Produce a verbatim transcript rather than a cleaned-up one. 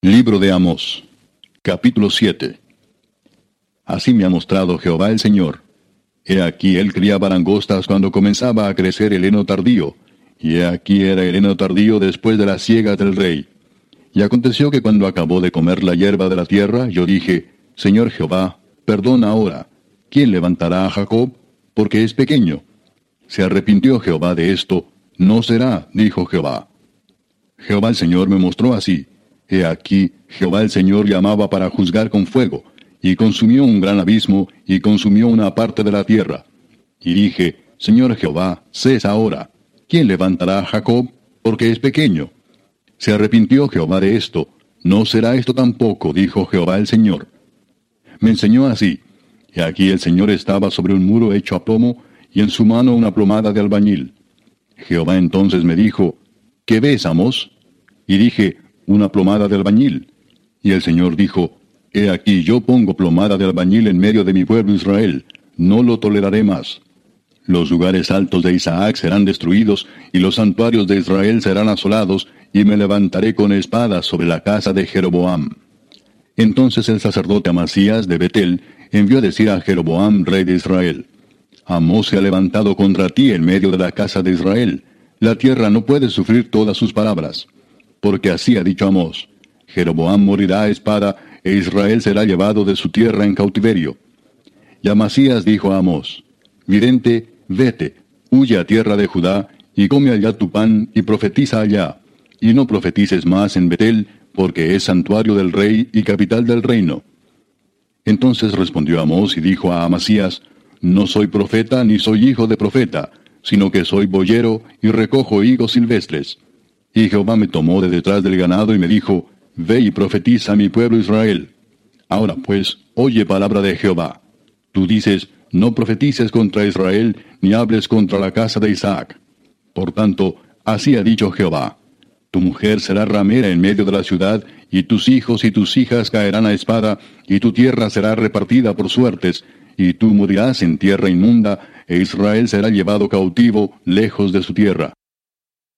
Libro de Amós, capítulo siete. Así me ha mostrado Jehová el Señor. He aquí él criaba langostas cuando comenzaba a crecer el heno tardío, y he aquí era el heno tardío después de la siega del rey. Y aconteció que cuando acabó de comer la hierba de la tierra, yo dije, Señor Jehová, perdona ahora. ¿Quién levantará a Jacob? Porque es pequeño. Se arrepintió Jehová de esto. No será, dijo Jehová. Jehová el Señor me mostró así. He aquí, Jehová el Señor llamaba para juzgar con fuego, y consumió un gran abismo, y consumió una parte de la tierra. Y dije, Señor Jehová, cesa ahora. ¿Quién levantará a Jacob? Porque es pequeño. Se arrepintió Jehová de esto. No será esto tampoco, dijo Jehová el Señor. Me enseñó así. Y aquí el Señor estaba sobre un muro hecho a plomo, y en su mano una plomada de albañil. Jehová entonces me dijo, ¿qué ves, Amós? Y dije, una plomada de albañil. Y el Señor dijo, He aquí yo pongo plomada de albañil en medio de mi pueblo Israel, no lo toleraré más. Los lugares altos de Isaac serán destruidos, y los santuarios de Israel serán asolados, y me levantaré con espada sobre la casa de Jeroboam. Entonces el sacerdote Amasías de Betel envió a decir a Jeroboam, rey de Israel, Amós se ha levantado contra ti en medio de la casa de Israel. La tierra no puede sufrir todas sus palabras. Porque así ha dicho Amós, Jeroboam morirá a espada, e Israel será llevado de su tierra en cautiverio. Y Amasías dijo a Amós, Vidente, vete, huye a tierra de Judá, y come allá tu pan, y profetiza allá, y no profetices más en Betel, porque es santuario del rey y capital del reino. Entonces respondió Amós y dijo a Amasías, No soy profeta, ni soy hijo de profeta, sino que soy boyero, y recojo higos silvestres. Y Jehová me tomó de detrás del ganado y me dijo, Ve y profetiza a mi pueblo Israel. Ahora pues, oye palabra de Jehová. Tú dices, no profetices contra Israel, ni hables contra la casa de Isaac. Por tanto, así ha dicho Jehová. Tu mujer será ramera en medio de la ciudad, y tus hijos y tus hijas caerán a espada, y tu tierra será repartida por suertes, y tú morirás en tierra inmunda, e Israel será llevado cautivo lejos de su tierra.